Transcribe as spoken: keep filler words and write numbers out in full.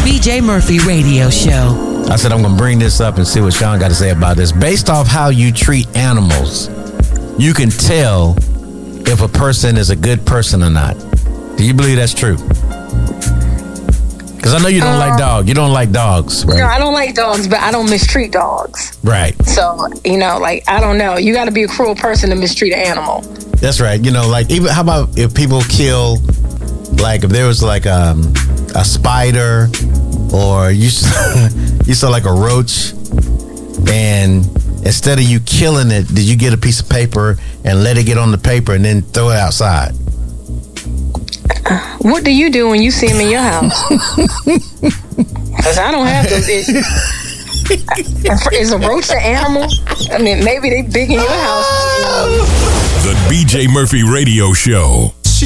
B J Murphy Radio Show. I said I'm going to bring this up and see what Sean got to say about this. Based off how you treat animals, you can tell if a person is a good person or not. Do you believe that's true? Because I know you don't um, like dogs. You don't like dogs, right? No, I don't like dogs, but I don't mistreat dogs. Right. So, you know, like, I don't know. You got to be a cruel person to mistreat an animal. That's right. You know, like, even how about if people kill, like, if there was, like, um, a spider or you saw, you saw, like, a roach, and instead of you killing it, did you get a piece of paper and let it get on the paper and then throw it outside? What do you do when you see them in your house? Because I don't have those. It, is a roach an animal? I mean, maybe they big in your house. The B J Murphy Radio Show.